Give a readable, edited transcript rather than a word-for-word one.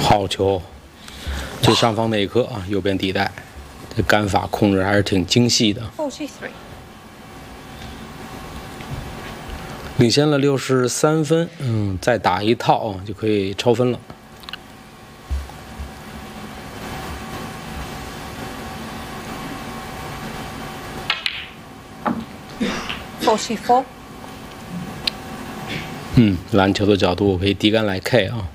好球！最上方那一颗啊，右边底袋，这杆法控制还是挺精细的。 43。 领先了63分，再打一套啊，就可以超分了。 44。 篮球的角度可以低杆来 K 啊。